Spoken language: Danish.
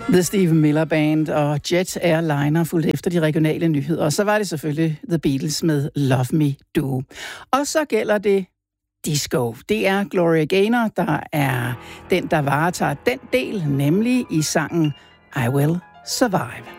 The Stephen Miller Band og Jet Airliner fulgte efter de regionale nyheder. Og så var det selvfølgelig The Beatles med Love Me Do. Og så gælder det disco. Det er Gloria Gaynor, der er den, der varetager den del, nemlig i sangen I Will Survive.